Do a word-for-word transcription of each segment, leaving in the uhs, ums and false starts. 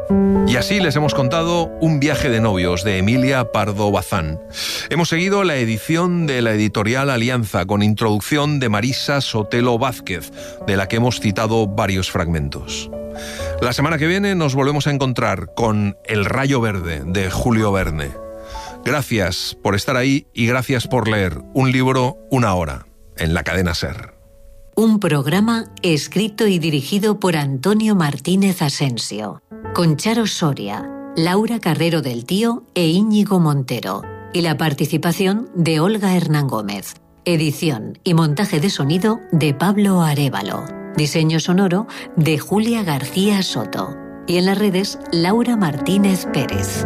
Y así les hemos contado Un viaje de novios, de Emilia Pardo Bazán. Hemos seguido la edición de la editorial Alianza, con introducción de Marisa Sotelo Vázquez, de la que hemos citado varios fragmentos. La semana que viene nos volvemos a encontrar con El rayo verde, de Julio Verne. Gracias por estar ahí y gracias por leer un libro, una hora, en la cadena SER. Un programa escrito y dirigido por Antonio Martínez Asensio, con Charo Soria, Laura Carrero del Tío e Íñigo Montero, y la participación de Olga Hernán Gómez. Edición y montaje de sonido de Pablo Arévalo. Diseño sonoro de Julia García Soto. Y en las redes, Laura Martínez Pérez.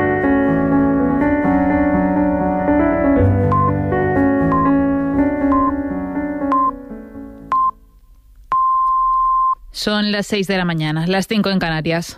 Son las seis de la mañana, las cinco en Canarias.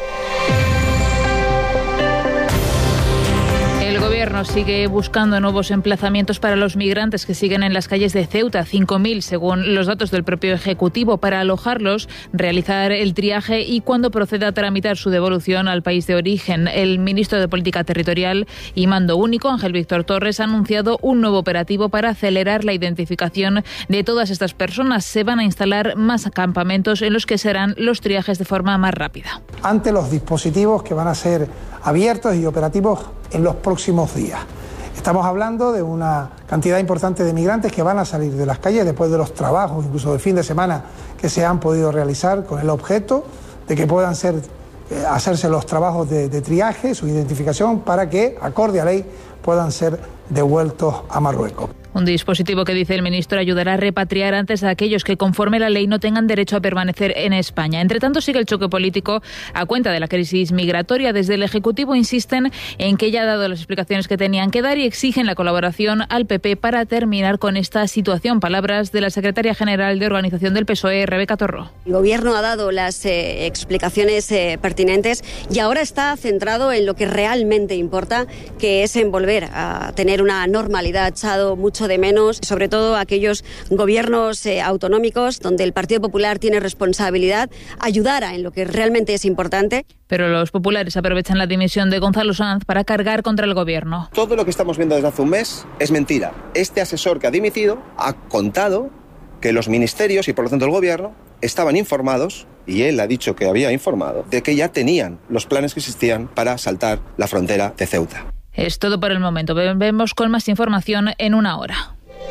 El gobierno sigue buscando nuevos emplazamientos para los migrantes que siguen en las calles de Ceuta, cinco mil según los datos del propio Ejecutivo, para alojarlos, realizar el triaje y cuando proceda a tramitar su devolución al país de origen. El ministro de Política Territorial y Mando Único, Ángel Víctor Torres, ha anunciado un nuevo operativo para acelerar la identificación de todas estas personas. Se van a instalar más campamentos en los que serán los triajes de forma más rápida. Ante los dispositivos que van a ser abiertos y operativos en los próximos días. Estamos hablando de una cantidad importante de migrantes que van a salir de las calles después de los trabajos, incluso de fin de semana, que se han podido realizar con el objeto de que puedan ser, eh, hacerse los trabajos de, de triaje, su identificación, para que, acorde a ley, puedan ser devueltos a Marruecos. Un dispositivo que, dice el ministro, ayudará a repatriar antes a aquellos que, conforme la ley, no tengan derecho a permanecer en España. Entre tanto, sigue el choque político a cuenta de la crisis migratoria. Desde el Ejecutivo insisten en que ya ha dado las explicaciones que tenían que dar y exigen la colaboración al P P para terminar con esta situación. Palabras de la secretaria general de Organización del P S O E, Rebeca Torró. El Gobierno ha dado las eh, explicaciones eh, pertinentes y ahora está centrado en lo que realmente importa, que es en volver a tener una normalidad. Ha echado mucho de menos, sobre todo aquellos gobiernos eh, autonómicos donde el Partido Popular tiene responsabilidad, ayudara en lo que realmente es importante. Pero los populares aprovechan la dimisión de Gonzalo Sanz para cargar contra el gobierno. Todo lo que estamos viendo desde hace un mes es mentira. Este asesor que ha dimitido ha contado que los ministerios y por lo tanto el gobierno estaban informados, y él ha dicho que había informado, de que ya tenían los planes que existían para saltar la frontera de Ceuta. Es todo por el momento. Vemos con más información en una hora.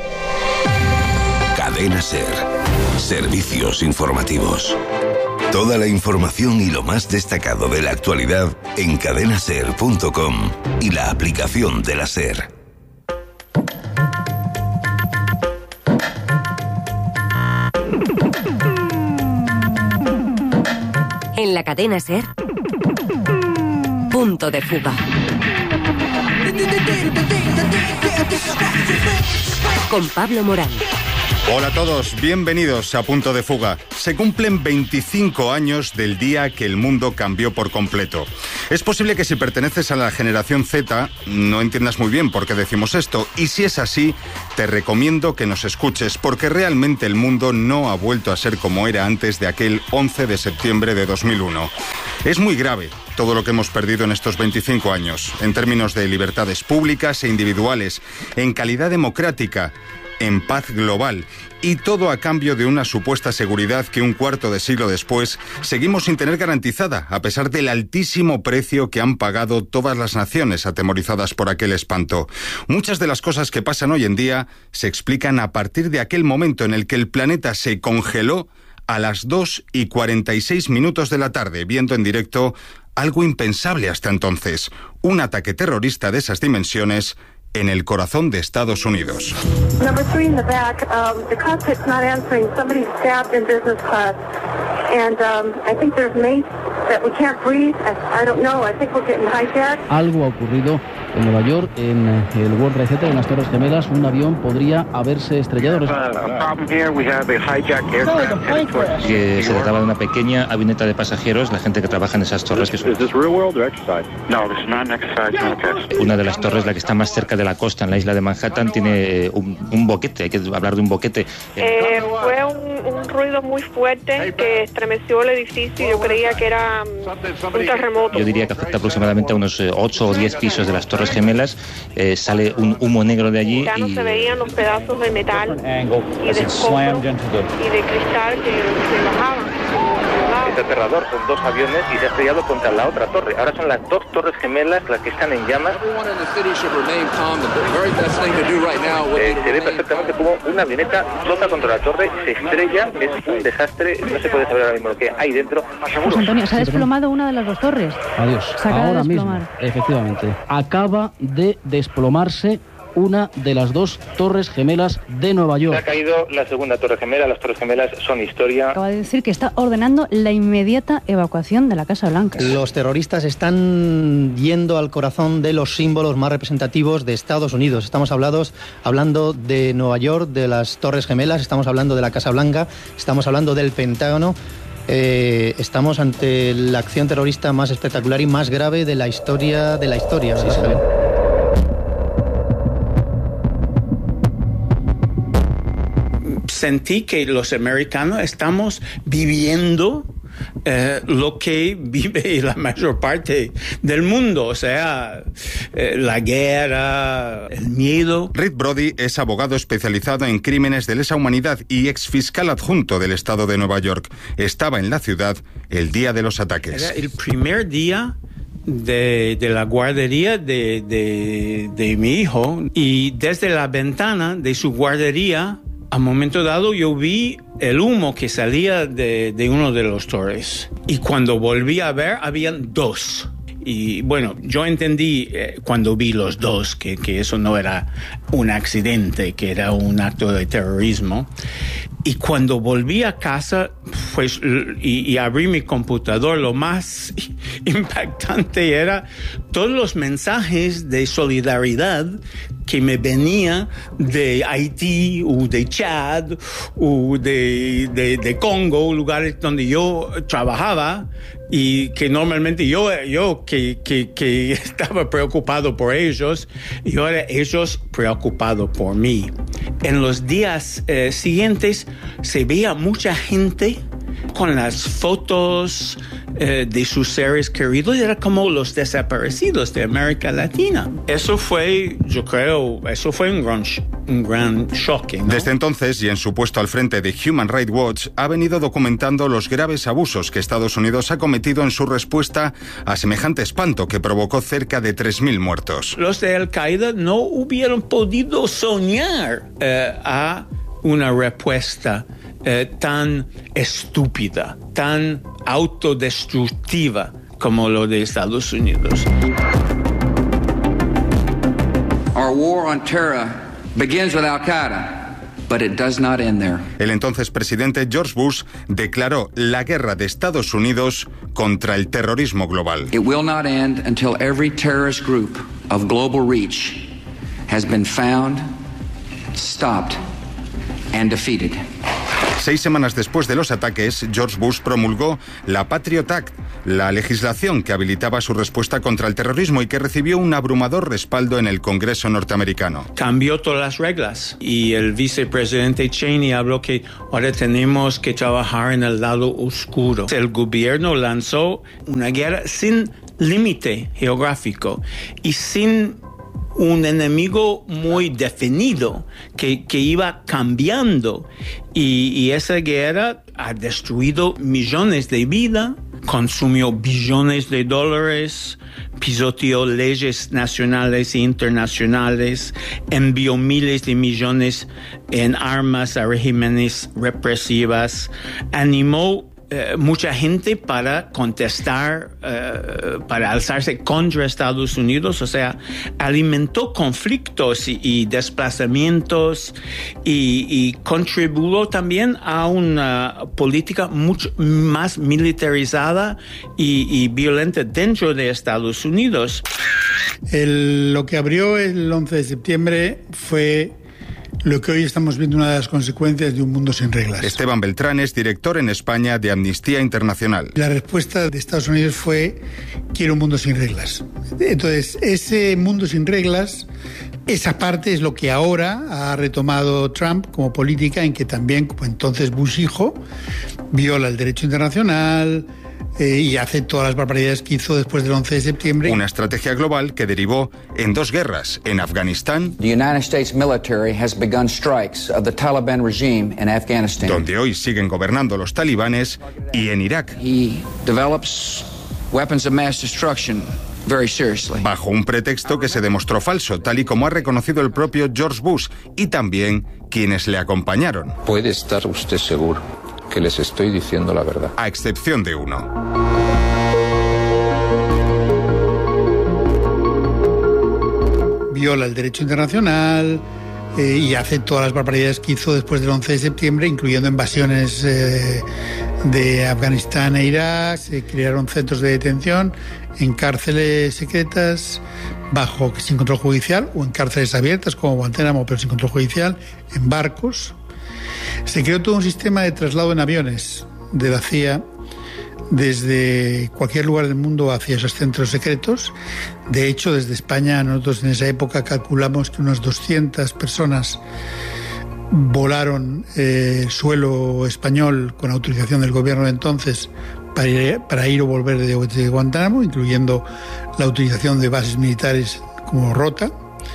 Cadena SER. Servicios informativos. Toda la información y lo más destacado de la actualidad en cadena ser punto com y la aplicación de la SER. En la cadena SER, Punto de Fuga. Con Pablo Morán. Hola a todos, bienvenidos a Punto de Fuga. Se cumplen veinticinco años del día que el mundo cambió por completo. Es posible que si perteneces a la generación Z no entiendas muy bien por qué decimos esto, y si es así, te recomiendo que nos escuches, porque realmente el mundo no ha vuelto a ser como era antes de aquel once de septiembre de dos mil uno. Es muy grave todo lo que hemos perdido en estos veinticinco años, en términos de libertades públicas e individuales, en calidad democrática, en paz global, y todo a cambio de una supuesta seguridad que un cuarto de siglo después seguimos sin tener garantizada, a pesar del altísimo precio que han pagado todas las naciones atemorizadas por aquel espanto. Muchas de las cosas que pasan hoy en día se explican a partir de aquel momento en el que el planeta se congeló a las dos y cuarenta y seis minutos de la tarde, viendo en directo algo impensable hasta entonces, un ataque terrorista de esas dimensiones en el corazón de Estados Unidos. Number three in the back, um, the cockpit's not answering. Somebody's stabbed in business class, and um, I think there's mates that we can't breathe. I, I don't know. I think we're getting hijacked. Algo ha ocurrido en Nueva York, en el World Trade Center, en las Torres Gemelas. Un avión podría haberse estrellado. Que se trataba de una pequeña avioneta de pasajeros, la gente que trabaja en esas torres. Que son... Una de las torres, la que está más cerca de la costa, en la isla de Manhattan, tiene un, un boquete, hay que hablar de un boquete. Eh, fue un, un ruido muy fuerte que estremeció el edificio. Yo creía que era um, un terremoto. Yo diría que afecta aproximadamente a unos ocho o diez pisos de las Torres Gemelas. Eh, sale un humo negro de allí. Ya no y... se veían los pedazos de metal y de escombro y de cristal que se bajaban. Es aterrador, son dos aviones y se ha estrellado contra la otra torre. Ahora son las dos torres gemelas las que están en llamas. Eh, se ve perfectamente como una avioneta choca contra la torre, se estrella, es un desastre, no se puede saber ahora mismo lo que hay dentro. José Antonio, se ha desplomado una de las dos torres. Adiós, ahora mismo, efectivamente, acaba de desplomarse una de las dos torres gemelas de Nueva York. Se ha caído la segunda torre gemela, las torres gemelas son historia. Acaba de decir que está ordenando la inmediata evacuación de la Casa Blanca. Los terroristas están yendo al corazón de los símbolos más representativos de Estados Unidos. Estamos hablando, hablando de Nueva York, de las torres gemelas, estamos hablando de la Casa Blanca, estamos hablando del Pentágono. Eh, estamos ante la acción terrorista más espectacular y más grave de la historia de la historia. Sí, Sentí que los americanos estamos viviendo eh, lo que vive la mayor parte del mundo, o sea, eh, la guerra, el miedo. Reed Brody es abogado especializado en crímenes de lesa humanidad y exfiscal adjunto del estado de Nueva York. Estaba en la ciudad el día de los ataques. Era el primer día De, de la guardería de, de, de mi hijo, y desde la ventana de su guardería, a un momento dado yo vi el humo que salía de, de uno de los torres, y cuando volví a ver habían dos. Y bueno, yo entendí eh, cuando vi los dos que, que eso no era un accidente, que era un acto de terrorismo. Y cuando volví a casa pues, y, y abrí mi computador, lo más impactante era todos los mensajes de solidaridad que me venía de Haití o de Chad o de, de, de Congo, lugares donde yo trabajaba y que normalmente yo, yo que, que, que estaba preocupado por ellos, y ahora ellos preocupados por mí. En los días eh, siguientes se veía mucha gente con las fotos eh, de sus seres queridos. Era como los desaparecidos de América Latina. Eso fue, yo creo, eso fue un gran, un gran choque, ¿no? Desde entonces, y en su puesto al frente de Human Rights Watch, ha venido documentando los graves abusos que Estados Unidos ha cometido en su respuesta a semejante espanto que provocó cerca de tres mil muertos. Los de Al-Qaeda no hubieran podido soñar eh, a una respuesta eh, tan estúpida, tan autodestructiva como lo de Estados Unidos. Our war on terror begins with Al-Qaeda. But it does not end there. El entonces presidente George Bush declaró la guerra de Estados Unidos contra el terrorismo global. It will not end until every terrorist group of global reach has been found, stopped, and defeated. Seis semanas después de los ataques, George Bush promulgó la Patriot Act, la legislación que habilitaba su respuesta contra el terrorismo y que recibió un abrumador respaldo en el Congreso norteamericano. Cambió todas las reglas y el vicepresidente Cheney habló que ahora tenemos que trabajar en el lado oscuro. El gobierno lanzó una guerra sin límite geográfico y sin un enemigo muy definido que, que iba cambiando, y, y esa guerra ha destruido millones de vidas, consumió billones de dólares, pisoteó leyes nacionales e internacionales, envió miles de millones en armas a regímenes represivas, animó Eh, mucha gente para contestar, eh, para alzarse contra Estados Unidos, o sea, alimentó conflictos y, y desplazamientos y, y contribuyó también a una política mucho más militarizada y, y violenta dentro de Estados Unidos. El, lo que abrió el once de septiembre fue lo que hoy estamos viendo, una de las consecuencias de un mundo sin reglas. Esteban Beltrán es director en España de Amnistía Internacional. La respuesta de Estados Unidos fue: quiero un mundo sin reglas. Entonces, ese mundo sin reglas Esa parte es lo que ahora ha retomado Trump como política, en que también, como entonces Bush hijo, viola el derecho internacional eh, y hace todas las barbaridades que hizo después del once de septiembre. Una estrategia global que derivó en dos guerras, en Afganistán, The United States military has begun strikes of the Taliban regime in Afghanistan. donde hoy siguen gobernando los talibanes, y en Irak. He develops weapons of mass destruction very seriously. Bajo un pretexto que se demostró falso, tal y como ha reconocido el propio George Bush y también quienes le acompañaron. Puede estar usted seguro que les estoy diciendo la verdad. A excepción de uno. Viola el derecho internacional eh, y hace todas las barbaridades que hizo después del once de septiembre, incluyendo invasiones eh, de Afganistán e Irak. Se crearon centros de detención en cárceles secretas bajo sin control judicial, o en cárceles abiertas como Guantánamo pero sin control judicial, en barcos. Se creó todo un sistema de traslado en aviones de la C I A desde cualquier lugar del mundo hacia esos centros secretos. De hecho, desde España, nosotros en esa época calculamos que unas doscientas personas volaron eh, suelo español con autorización del gobierno de entonces para ir, para ir o volver de, de Guantánamo, incluyendo la utilización de bases militares como Rota.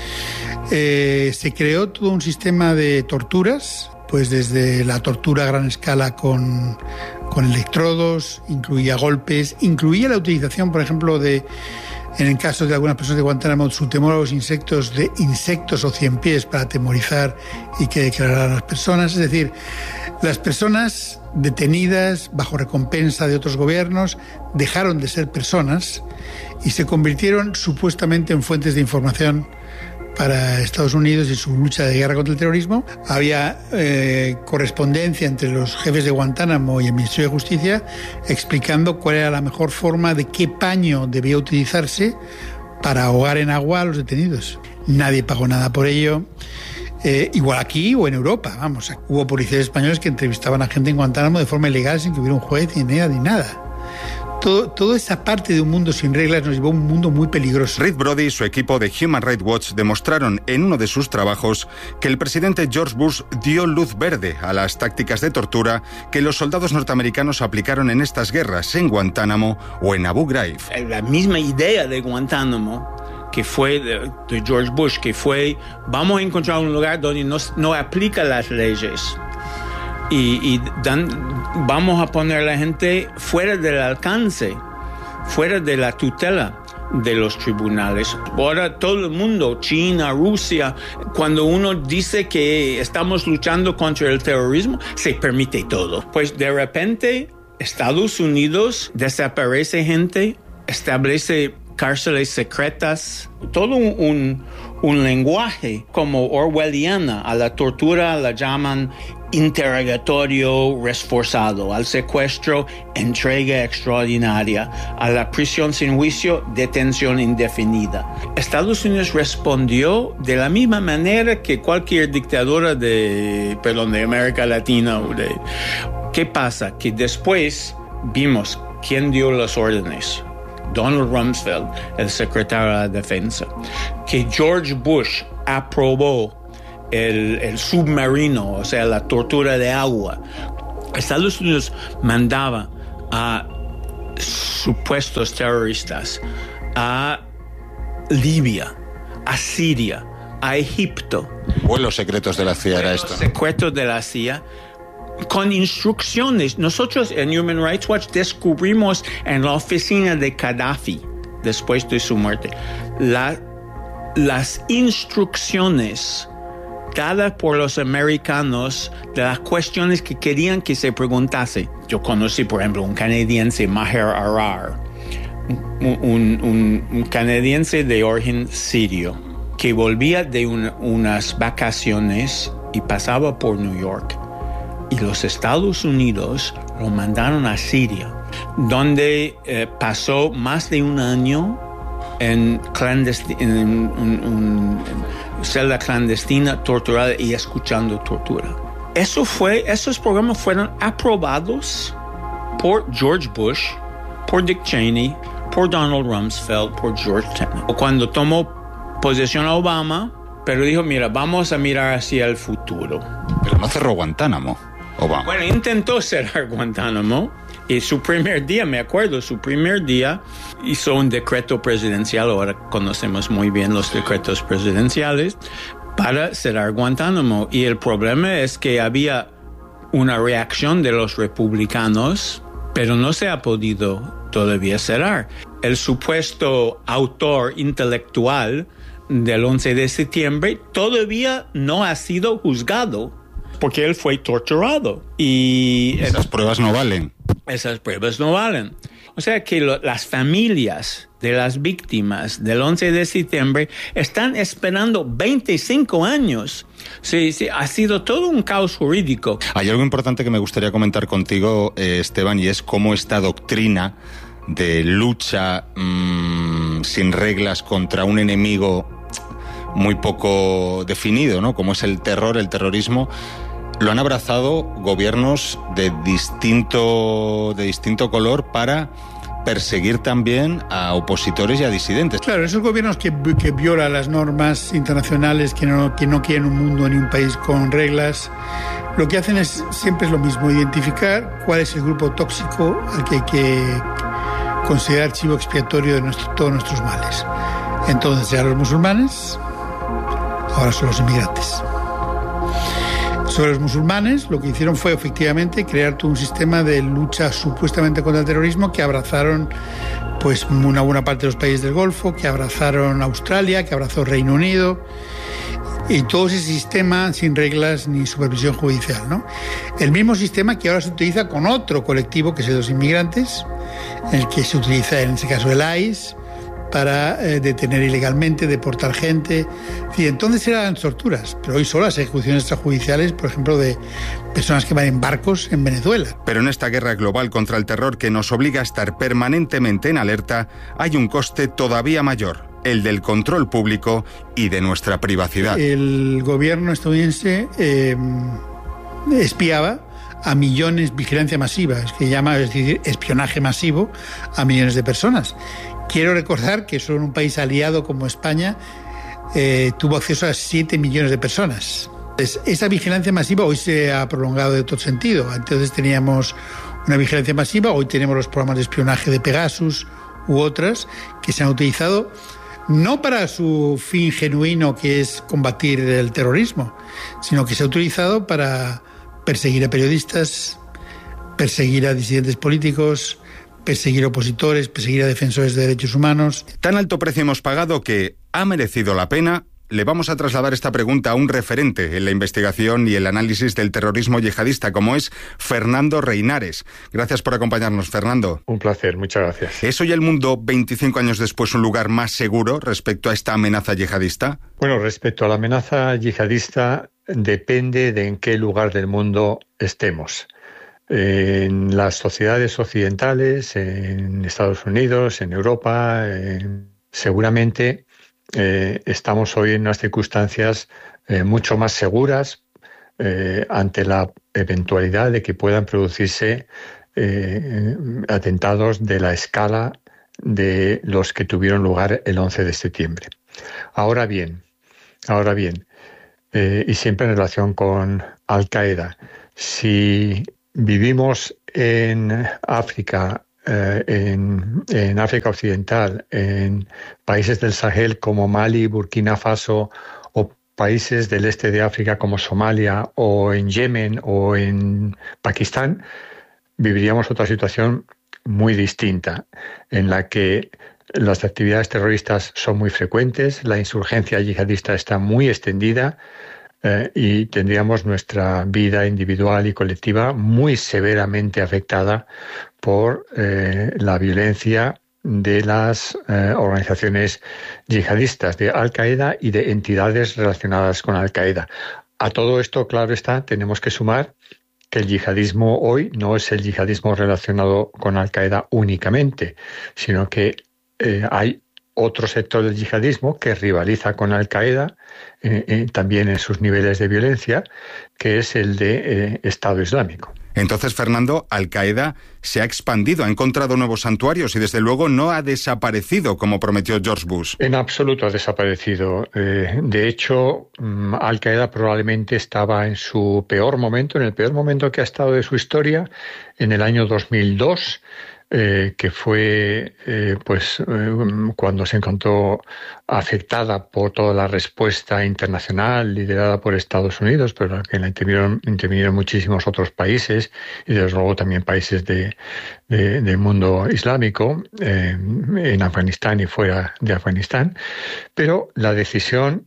Eh, se creó todo un sistema de torturas, pues desde la tortura a gran escala con, con electrodos, incluía golpes, incluía la utilización, por ejemplo, de, en el caso de algunas personas de Guantánamo, su temor a los insectos, de insectos o ciempiés para atemorizar y que declararan a las personas. Es decir, las personas detenidas bajo recompensa de otros gobiernos dejaron de ser personas y se convirtieron supuestamente en fuentes de información para Estados Unidos y su lucha de guerra contra el terrorismo. Había eh, correspondencia entre los jefes de Guantánamo y el Ministerio de Justicia explicando cuál era la mejor forma, de qué paño debía utilizarse para ahogar en agua a los detenidos. Nadie pagó nada por ello. Eh, igual aquí o en Europa, vamos. Hubo policías españoles que entrevistaban a gente en Guantánamo de forma ilegal sin que hubiera un juez ni nada, ni nada. Todo, toda esa parte de un mundo sin reglas nos llevó a un mundo muy peligroso. Reed Brody y su equipo de Human Rights Watch demostraron en uno de sus trabajos que el presidente George Bush dio luz verde a las tácticas de tortura que los soldados norteamericanos aplicaron en estas guerras en Guantánamo o en Abu Ghraib. La misma idea de Guantánamo que fue de, de George Bush, que fue vamos a encontrar un lugar donde no, no aplica las leyes. Y, y dan, vamos a poner a la gente fuera del alcance, fuera de la tutela de los tribunales. Ahora todo el mundo, China, Rusia, cuando uno dice que estamos luchando contra el terrorismo, se permite todo. Pues de repente Estados Unidos desaparece gente, establece cárceles secretas, todo un, un, un lenguaje como orwelliana. A la tortura la llaman interrogatorio reforzado, al secuestro entrega extraordinaria, a la prisión sin juicio detención indefinida. Estados Unidos respondió de la misma manera que cualquier dictadura de, perdón, de América Latina. O de, ¿qué pasa? Que después vimos quién dio las órdenes. Donald Rumsfeld, el secretario de la Defensa, que George Bush aprobó el, el submarino, o sea, la tortura de agua. Estados Unidos mandaba a supuestos terroristas a Libia, a Siria, a Egipto. Vuelos secretos de la C I A era esto. Secretos de la C I A. Con instrucciones. Nosotros en Human Rights Watch descubrimos en la oficina de Gaddafi, después de su muerte, la, las instrucciones dadas por los americanos de las cuestiones que querían que se preguntase. Yo conocí, por ejemplo, un canadiense, Maher Arar, un, un, un, un canadiense de origen sirio, que volvía de un, unas vacaciones y pasaba por New York. Y los Estados Unidos lo mandaron a Siria, donde eh, pasó más de un año en, clandestina, en, en, en, en celda clandestina, torturada y escuchando tortura. Eso fue, esos programas fueron aprobados por George Bush, por Dick Cheney, por Donald Rumsfeld, por George Tenet. Cuando tomó posesión Obama, pero dijo, mira, vamos a mirar hacia el futuro. Pero no cerró Guantánamo, Obama. Bueno, intentó cerrar Guantánamo. Y su primer día, me acuerdo, su primer día hizo un decreto presidencial, ahora conocemos muy bien los decretos presidenciales, para cerrar Guantánamo. Y el problema es que había una reacción de los republicanos, pero no se ha podido todavía cerrar. El supuesto autor intelectual del once de septiembre todavía no ha sido juzgado, porque él fue torturado. Y esas pruebas no valen. Esas pruebas no valen. O sea que lo, las familias de las víctimas del once de septiembre están esperando veinticinco años. Sí, sí, ha sido todo un caos jurídico. Hay algo importante que me gustaría comentar contigo, eh, Esteban, y es cómo esta doctrina de lucha mmm, sin reglas contra un enemigo muy poco definido, ¿no? Como es el terror, el terrorismo, lo han abrazado gobiernos de distinto, de distinto color para perseguir también a opositores y a disidentes. Claro, esos gobiernos que, que violan las normas internacionales, que no, que no quieren un mundo ni un país con reglas, lo que hacen es siempre es lo mismo, identificar cuál es el grupo tóxico al que hay que considerar chivo expiatorio de nuestro, todos nuestros males. Entonces, ya los musulmanes, ahora son los inmigrantes. Sobre los musulmanes, lo que hicieron fue efectivamente crear todo un sistema de lucha supuestamente contra el terrorismo que abrazaron pues una buena parte de los países del Golfo, que abrazaron Australia, que abrazó Reino Unido, y todo ese sistema sin reglas ni supervisión judicial, ¿no? El mismo sistema que ahora se utiliza con otro colectivo, que es el de los inmigrantes, en el que se utiliza en ese caso el I C E para eh, detener ilegalmente, deportar gente. Y entonces eran torturas, pero hoy solo las ejecuciones extrajudiciales, por ejemplo, de personas que van en barcos en Venezuela. Pero en esta guerra global contra el terror que nos obliga a estar permanentemente en alerta, hay un coste todavía mayor, el del control público y de nuestra privacidad. El gobierno estadounidense eh, espiaba a millones, vigilancia masiva, es que llama, es decir, espionaje masivo a millones de personas. Quiero recordar que solo en un país aliado como España eh, tuvo acceso a siete millones de personas. Entonces, esa vigilancia masiva hoy se ha prolongado de todo sentido. Entonces teníamos una vigilancia masiva, hoy tenemos los programas de espionaje de Pegasus u otras que se han utilizado no para su fin genuino, que es combatir el terrorismo, sino que se ha utilizado para perseguir a periodistas, perseguir a disidentes políticos, perseguir opositores, perseguir a defensores de derechos humanos. Tan alto precio hemos pagado que ha merecido la pena. Le vamos a trasladar esta pregunta a un referente en la investigación y el análisis del terrorismo yihadista, como es Fernando Reinares. Gracias por acompañarnos, Fernando. Un placer, muchas gracias. ¿Es hoy el mundo, veinticinco años después, un lugar más seguro respecto a esta amenaza yihadista? Bueno, respecto a la amenaza yihadista, depende de en qué lugar del mundo estemos. En las sociedades occidentales, en Estados Unidos, en Europa, en, seguramente eh, estamos hoy en unas circunstancias eh, mucho más seguras eh, ante la eventualidad de que puedan producirse eh, atentados de la escala de los que tuvieron lugar el once de septiembre. Ahora bien, ahora bien, eh, y siempre en relación con Al-Qaeda, si vivimos en África, eh, en, en África Occidental, en países del Sahel como Mali, Burkina Faso, o países del este de África como Somalia, o en Yemen, o en Pakistán, viviríamos otra situación muy distinta, en la que las actividades terroristas son muy frecuentes, la insurgencia yihadista está muy extendida, Eh, y tendríamos nuestra vida individual y colectiva muy severamente afectada por eh, la violencia de las eh, organizaciones yihadistas, de Al-Qaeda y de entidades relacionadas con Al-Qaeda. A todo esto, claro está, tenemos que sumar que el yihadismo hoy no es el yihadismo relacionado con Al-Qaeda únicamente, sino que eh, hay otro sector del yihadismo que rivaliza con Al-Qaeda eh, eh, también en sus niveles de violencia, que es el de eh, Estado Islámico. Entonces, Fernando, Al-Qaeda se ha expandido, ha encontrado nuevos santuarios y desde luego no ha desaparecido como prometió George Bush. En absoluto ha desaparecido. Eh, de hecho, Al-Qaeda probablemente estaba en su peor momento, en el peor momento que ha estado de su historia, en el año dos mil dos. Eh, que fue eh, pues eh, cuando se encontró afectada por toda la respuesta internacional liderada por Estados Unidos, pero que la intervinieron, intervinieron muchísimos otros países y desde luego también países de, de, del mundo islámico, eh, en Afganistán y fuera de Afganistán. Pero la decisión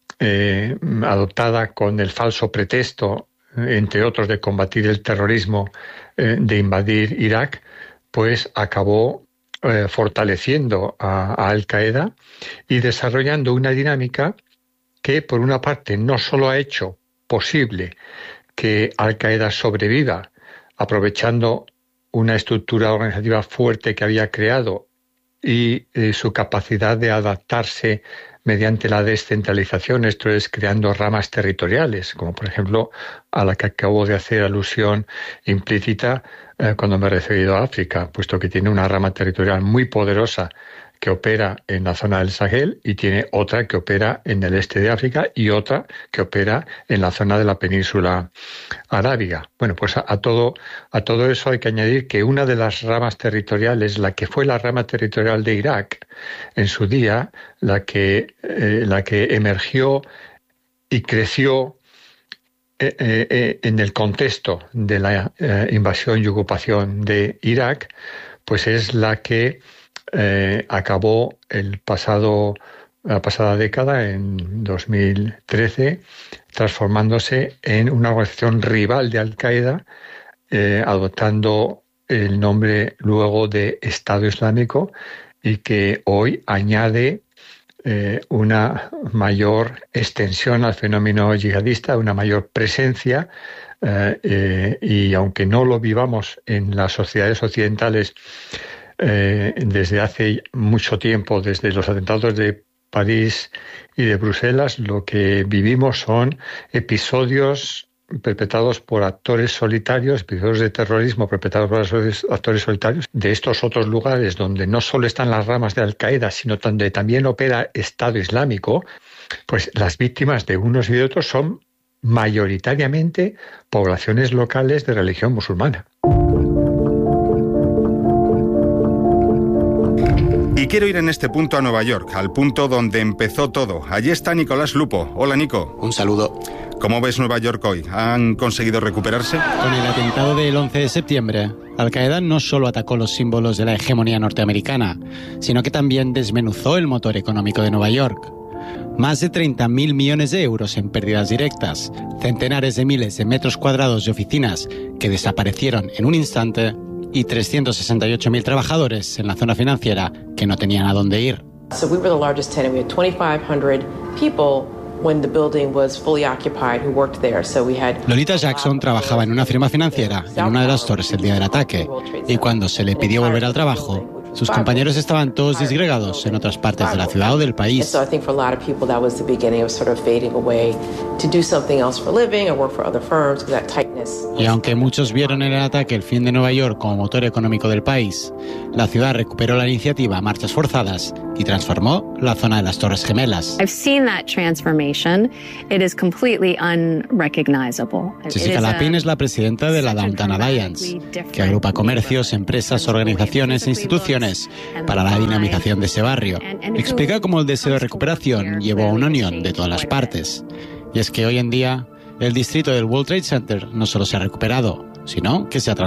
eh, adoptada con el falso pretexto, entre otros, de combatir el terrorismo, eh, de invadir Irak, pues acabó eh, fortaleciendo a, a Al-Qaeda y desarrollando una dinámica que, por una parte, no solo ha hecho posible que Al-Qaeda sobreviva, aprovechando una estructura organizativa fuerte que había creado y eh, su capacidad de adaptarse mediante la descentralización, esto es, creando ramas territoriales, como por ejemplo a la que acabo de hacer alusión implícita eh, cuando me he referido a África, puesto que tiene una rama territorial muy poderosa que opera en la zona del Sahel y tiene otra que opera en el este de África y otra que opera en la zona de la península arábiga. Bueno, pues a, a todo a todo eso hay que añadir que una de las ramas territoriales, la que fue la rama territorial de Irak en su día, la que eh, la que emergió y creció eh, eh, en el contexto de la eh, invasión y ocupación de Irak, pues es la que Eh, acabó el pasado, la pasada década, en dos mil trece, transformándose en una organización rival de Al-Qaeda, eh, adoptando el nombre luego de Estado Islámico y que hoy añade eh, una mayor extensión al fenómeno yihadista, una mayor presencia. Eh, eh, y aunque no lo vivamos en las sociedades occidentales Eh, desde hace mucho tiempo, desde los atentados de París y de Bruselas, lo que vivimos son episodios perpetrados por actores solitarios, episodios de terrorismo perpetrados por actores solitarios de estos otros lugares donde no solo están las ramas de Al-Qaeda, sino donde también opera Estado Islámico. Pues las víctimas de unos y de otros son mayoritariamente poblaciones locales de religión musulmana. Y quiero ir en este punto a Nueva York, al punto donde empezó todo. Allí está Nicolás Lupo. Hola, Nico. Un saludo. ¿Cómo ves Nueva York hoy? ¿Han conseguido recuperarse? Con el atentado del once de septiembre, Al-Qaeda no solo atacó los símbolos de la hegemonía norteamericana, sino que también desmenuzó el motor económico de Nueva York. Más de treinta mil millones de euros en pérdidas directas, centenares de miles de metros cuadrados de oficinas que desaparecieron en un instante y trescientos sesenta y ocho mil trabajadores en la zona financiera que no tenían a dónde ir. So we were the largest tenant. We had twenty-five hundred people when the building was fully occupied who worked there. So we had Lolita Jackson trabajaba en una firma financiera en una de las torres el día del ataque y cuando se le pidió volver al trabajo, sus compañeros estaban todos disgregados en otras partes de la ciudad o del país. Y aunque muchos vieron en el ataque el fin de Nueva York como motor económico del país, la ciudad recuperó la iniciativa a marchas forzadas y transformó la zona de las Torres Gemelas. I've seen that transformation. It is completely unrecognizable. Jessica Lapin es la presidenta de la Downtown Alliance, que agrupa comercios, empresas, organizaciones e instituciones para la dinamización de ese barrio. Explica cómo el deseo de recuperación llevó a una unión de todas las partes. Y es que hoy en día el distrito del World Trade Center no solo se ha recuperado, sino que se ha transformado.